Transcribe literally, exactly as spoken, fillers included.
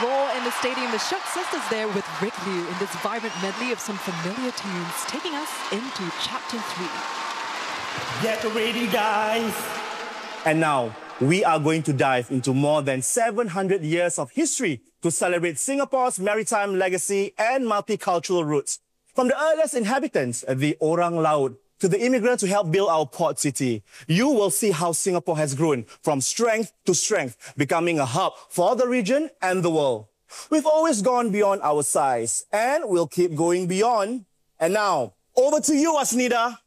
roar in the stadium. The Shook Sisters there with Rick Liu in this vibrant medley of some familiar tunes, taking us into Chapter three. Get ready, guys! And now, we are going to dive into more than seven hundred years of history to celebrate Singapore's maritime legacy and multicultural roots. From the earliest inhabitants, the Orang Laut, to the immigrants who helped build our port city, you will see how Singapore has grown from strength to strength, becoming a hub for the region and the world. We've always gone beyond our size, and we'll keep going beyond. And now, over to you, Asnida.